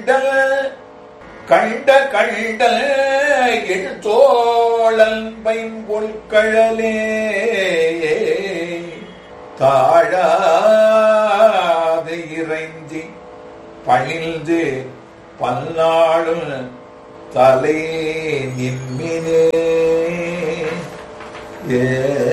கண்ட கண்ட எழுத்தோழல் பைம்பொற்கழலே தாழாது இறைஞ்சி பணிந்து பல்லாடும் தலை நின்மினே